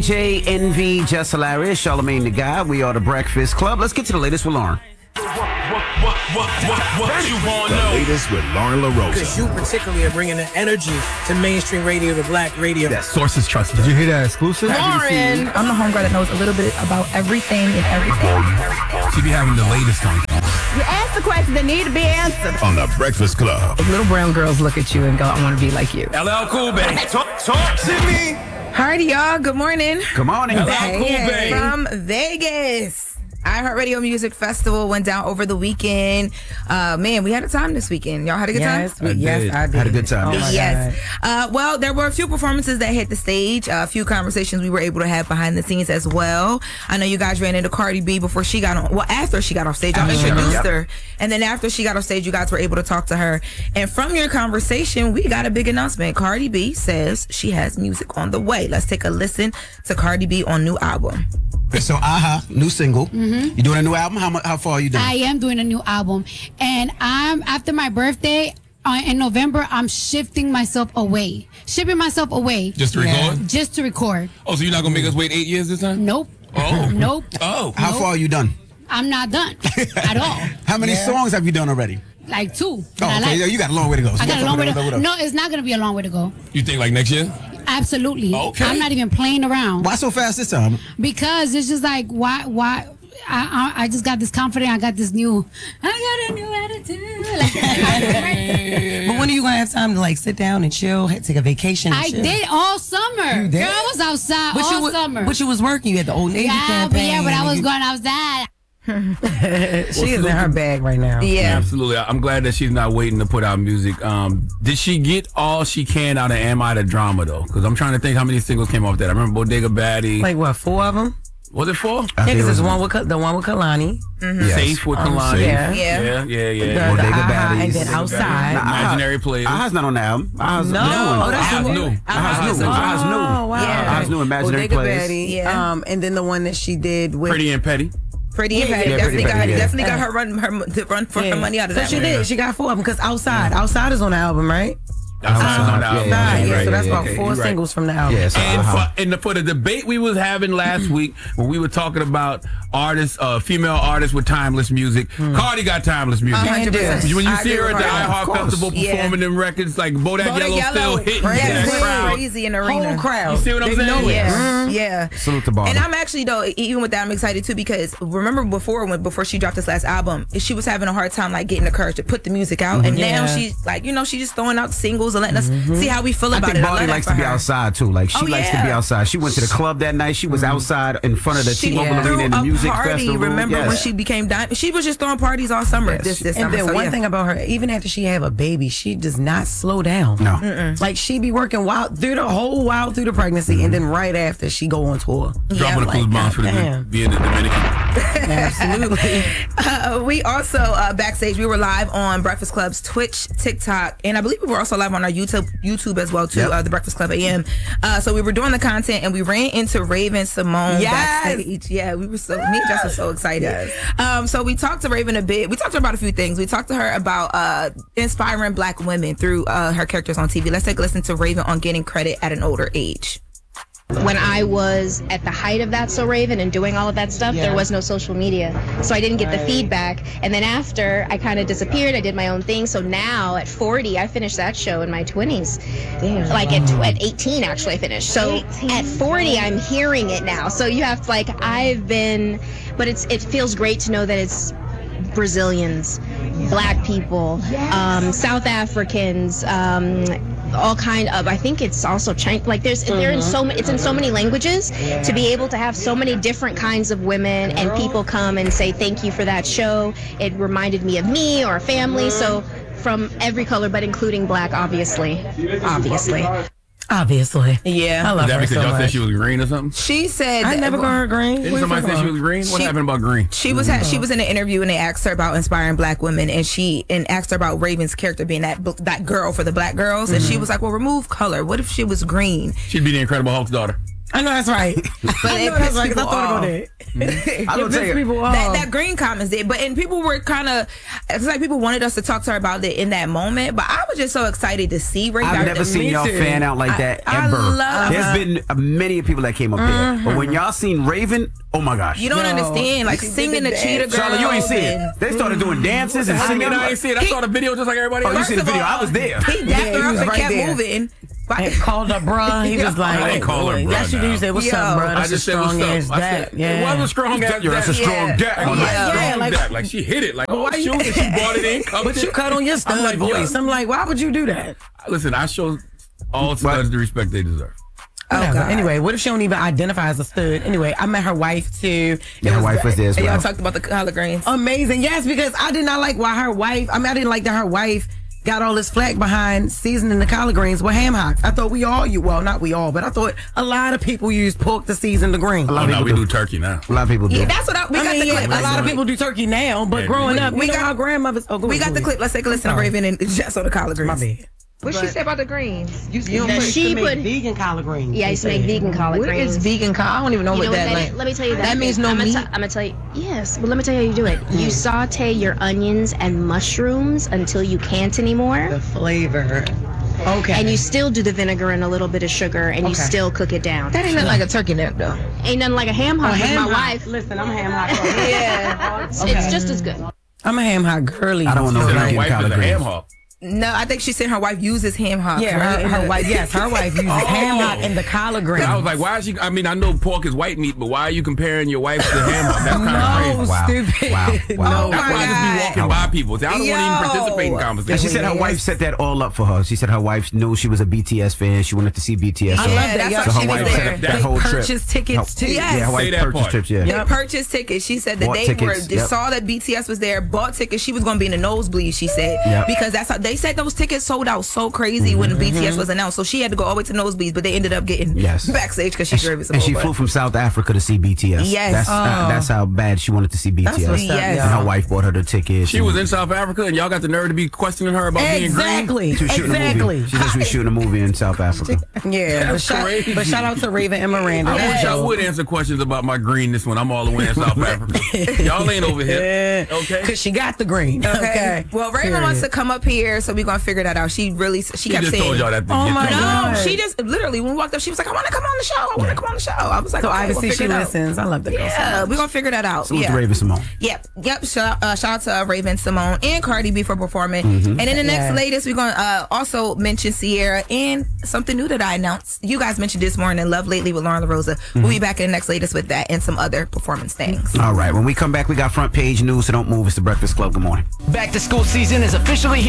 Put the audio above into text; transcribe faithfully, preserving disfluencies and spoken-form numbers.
J, Envy, Just Hilarious, Charlamagne the Guy. We are the Breakfast Club. Let's get to the latest with Lauren. What, what, what, what, what, what you want to know? The latest with Lauren LaRosa. Because you particularly are bringing the energy to mainstream radio, to black radio. That sources trusted. Did you hear that exclusive? Lauren, I'm the homegirl that knows a little bit about everything and everything. She be having the latest on. You ask the questions that need to be answered. On the Breakfast Club. Little brown girls look at you and go, I want to be like you. L L Cool Bay. Talk, talk to me. Alrighty, y'all. Good morning. Good morning. L L Cool Bay. From Vegas. iHeartRadio Music Festival went down over the weekend. Uh, man, we had a time this weekend. Y'all had a good yes, time? we, yes, I did. Had a good time. Oh my Yes. God. Uh, well, there were a few performances that hit the stage, uh, a few conversations we were able to have behind the scenes as well. I know you guys ran into Cardi B before she got on, well, after she got off stage. I introduced Yep. her. And then after she got off stage, you guys were able to talk to her. And from your conversation, we got a big announcement. Cardi B says she has music on the way. Let's take a listen to Cardi B on new album. So, aha, new single. You doing a new album? How mu- How far are you doing? I am doing a new album, and I'm after my birthday uh, in November. I'm shifting myself away, shipping myself away, Just to record? just to record. Oh, so you're not going to make us wait eight years this time? Nope. Oh. Nope. Oh. How Nope. far are you done? I'm not done at all. How many songs have you done already? Like two. Oh, that I okay. like. Yeah, you got a long way to go. So I you got a long way to go. go. No, it's not going to be a long way to go. You think like next year? Absolutely. Okay. I'm not even playing around. Why so fast this time? Because it's just like, why, why? I, I, I just got this confidence. I got this new, I got a new attitude. Like, But when are you going to have time to like sit down and chill, take a vacation? And I chill? did all summer. You did? Girl, I was outside But all you, wa- summer. but you was working. You had the Old Navy yeah, but campaign. yeah, but I was you- going outside. She is in her bag right now. Yeah. Absolutely. I'm glad that she's not waiting to put out music. Um, did she get all she can out of Am I the Drama, though? Because I'm trying to think how many singles came off that. I remember Bodega Baddie. Like what, four of them? Was it four? Yeah, because there's one with Ka- the one with Kalani. Yes. Safe with Um, Kalani. yeah. Yeah. Yeah, yeah, yeah. The, the Bodega Aha, Baddies. and then outside. Nah, Aha- Imaginary Players. Aha's not on the album. Aha's No. new one. Oh, that's Aha's the new. one. Aha's new. Aha's new. Oh, wow. Yeah. Aha's new. Imaginary Bodega Players. Baddie, Yeah. Um, and then the one that she did with Pretty and Petty. Pretty and Yeah, Patty yeah, definitely Pretty got Patty, yeah. definitely got her run her the run for her money out of so that. she one. did. She got four of them because outside, outside is on the album, right? Outside on the yeah, album. yeah, Outside, yeah. right, so that's yeah, about okay, four you're right. singles from the album. Yeah, so And Aha. for, and the, for the debate we was having last week, when we were talking about artists, uh, female artists with timeless music, Cardi got timeless music. one hundred percent. When you I see agree her at with the Cardi. iHeart Of course. Festival Yeah. performing them records, like Bodak Bodak Yellow Yellow, still hitting crazy. that Yes, crowd. crazy in the arena. Whole crowd. You see what I'm They saying? know it. Yeah, yeah. Salute to Barbara. And I'm actually though, even with that, I'm excited too because remember before when before she dropped this last album, she was having a hard time like getting the courage to put the music out, and now Yeah. she's like, you know, she's just throwing out singles and letting us see how we feel I about think it. I Barbie love that likes for to be her. outside too. Like she Oh, likes to yeah. be outside. She went to the club that night. She was outside in front of the She T-Mobile threw Arena in the a music party. festival. Remember Yes. when she became diamond? She was just throwing parties all summer. Yes. This this And summer. then so, one yeah. thing about her, even after she have a baby, she does not slow down. No. Mm. Like she be working wild through the whole while through the pregnancy, and then right after she go on tour. Dropping a like, clues bombs for the goddamn. being the Dominican. Absolutely. Uh, we also uh, backstage. We were live on Breakfast Club's Twitch, TikTok, and I believe we were also live on our YouTube, YouTube as well too. Yep. Uh, the Breakfast Club A M. Uh, so we were doing the content, and we ran into Raven Simone Yes! backstage. Yeah, we were so me and Jess were so excited. Yes. Um, so we talked to Raven a bit. We talked to her about a few things. We talked to her about uh, inspiring Black women through uh, her characters on T V. Let's take a listen to Raven on getting credit at an older age. When I was at the height of That's So Raven and doing all of that stuff, Yeah. there was no social media. So I didn't get the feedback. And then after, I kind of disappeared. I did my own thing. So now at forty, I finished that show in my twenties. Damn. Like at, tw- at eighteen, actually, I finished. So at forty, I'm hearing it now. So you have to, like, I've been, but it's it feels great to know that it's Brazilians, Black people, um, South Africans, um, all kind of. I think it's also Chinese. Like there's, they're in so many. It's in so many languages. To be able to have so many different kinds of women and people come and say thank you for that show. It reminded me of me or a family. So from every color, but including Black, obviously, obviously. Obviously. Yeah. I love Is that her because so y'all said much. she was green or something? She said I that- never call her green. Didn't Where you somebody from? say she was green? What She- happened about green? She was ha- she was in an interview and they asked her about inspiring Black women, and she and asked her about Raven's character being that bl- that girl for the Black girls, and she was like, "Well, remove color. What if she was green?" She'd be the Incredible Hulk's daughter. I know that's right. But I it know that's pissed right, 'cause I people thought off. about it. I'm It gonna tell pissed you. people off. That, that green comments did, but and people were kind of, it's like people wanted us to talk to her about it in that moment. But I was just so excited to see Ray. I've never seen y'all too. fan out like I- that I ever. love- There's been uh, many people that came up here, but when y'all seen Raven, oh my gosh! You don't Yo, understand, like she did singing the the Cheetah dance. Girl. Charlotte, you ain't see it. and- They started doing dances and I singing. mean, I ain't see it. I saw the video just like everybody Oh, you else. see the First of video? all, I was there. He dapped Yeah, her he up was and right kept there. moving. And called up, bruh. He was like, I didn't call her bruh Yes, you do. now. You said, "What's Yo. up, bruh?" I That's a just said, what's strong up? ass I dap. said, Yeah, it was a strong ass Yo, that's a dap. strong Yeah. dap. Like, my yeah, man. Yeah, strong like- dap. Like she hit it. Like, oh, why you- shoot, and she brought it in. But you cut on your I'm stud like, yo. voice. I'm like, why would you do that? Listen, I show all studs the respect they deserve. Whatever. God. Anyway, what if she don't even identify as a stud? Anyway, I met her wife too. Yeah, her wife was there as And y'all well. talked about the collard greens. Amazing. Yes, because I did not like why her wife, I mean, I didn't like that her wife got all this flack behind seasoning the collard greens with ham hocks. I thought we all, you well, not we all, but I thought a lot of people use pork to season the greens. A lot Oh, of no, people we do. do turkey now. A lot of people do. Yeah, that's what I, we I got mean, the yeah, clip. a lot of people do turkey now, but Yeah, growing we- up, we we got got- our grandmothers. Oh, go We ahead, got the go clip. Let's take a listen to Sorry. Raven and Jess on the collard ahead. My greens. bad. What'd she say about the greens? You, you Now, she put vegan collard greens. yeah, I used to make vegan collard What greens. is vegan? co- I don't even know You what know that what that like. is? Let me tell you that. That means no I'm meat. Gonna t- I'm gonna tell you. Yes, but let me tell you how you do it. You saute your onions and mushrooms until you can't anymore, The flavor. Okay. and you still do the vinegar and a little bit of sugar, and you Okay. still cook it down. That ain't nothing like a turkey neck though. Ain't nothing like a ham hock. Oh, with ham my hock. wife. Listen, I'm a ham hock. Yeah, it's, it's just as good. I'm a ham hock girly. I don't know Said if her Vegan wife is collard a ham greens. hock. No, I think she said her wife uses ham hocks. Yeah, right? her, her wife. Yes, her wife uses Oh. ham hock and the collard greens. I was like, why is she? I mean, I know pork is white meat, but why are you comparing your wife to ham hock? That's kind of no, crazy. stupid. Wow. Wow. No, That's why I just be walking God. by people. I don't want to even Yo. participate in And she conversations. said her Yes. wife set that all up for her. She said her wife knew she was a B T S fan. She wanted to see B T S. I so- love Yeah, that. that's Yeah. why So she her was wife set there. up that They whole trip. purchased tickets Her- too. Yes. Yeah, her Say wife that purchased part. trips. Yeah. They purchased tickets. She said that Bought they tickets, were just yep. saw that B T S was there, bought tickets. She was going to be in the nosebleed. She said Yep. because that's how they said those tickets sold out so crazy when B T S was announced. So she had to go all the way to nosebleeds, but they ended up getting Yes. backstage because she And she, drove it. and she flew from South Africa to see B T S. Yes. That's, uh, Oh. that's how bad she wanted to see B T S. That's what's up, Yes. And her y'all. wife bought her the tickets. She and- was in South Africa, and y'all got the nerve to be questioning her about being green. Exactly. She was shooting a Exactly. movie. She said she was shooting a movie in South Africa. Yeah, but That's shout, crazy. but shout out to Raven and Miranda. I wish That's y'all dope. would answer questions about my greenness when I'm all the way in South Africa. Y'all ain't over here. Okay? Because she got the green. Okay. Okay. Well, Raven Period. wants to come up here, so we're gonna figure that out. She really, she, She kept just saying, told y'all that. To Oh get my y'all. No, God. she just literally when we walked up, she was like, "I want to come on the show. I want to come on the show." I was like, So okay, obviously we'll she figure it out. listens. I love the girl. so Yeah, much. we're gonna figure that out. Salute yeah. to Raven Simone. Yep, yep. Shout, uh, shout out to uh, Raven, Simone, and Cardi B for performing. Mm-hmm. And then the next Yeah. latest, we're gonna uh, also mention Sierra and something new that I announced. You guys mentioned this morning, Love Lately with Lauren LaRosa. Mm-hmm. We'll be back in the next latest with that and some other performance things. All right. When we come back, we got front page news, so don't move. It's the Breakfast Club. Good morning. Back to school season is officially here.